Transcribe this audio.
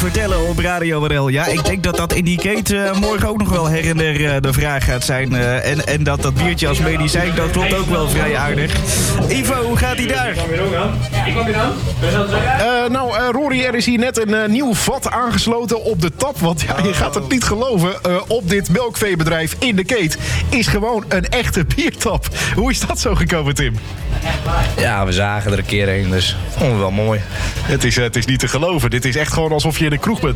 vertellen op Radio WNL. Ja, ik denk dat in die kate morgen ook nog wel her en der de vraag gaat zijn. En dat biertje als medicijn, dat klopt ook wel vrij aardig. Ivo, hoe gaat hij daar? Ik kwam weer aan. Rory, er is hier net een nieuw vat aangesloten op de tap. Want ja, je gaat het niet geloven. Op dit melkveebedrijf in de Keet is gewoon een echte biertap. Hoe is dat zo gekomen, Tim? Ja, we zagen er een keer heen, dus vonden we wel mooi. Het is niet te geloven. Dit is echt gewoon alsof je in een kroeg bent.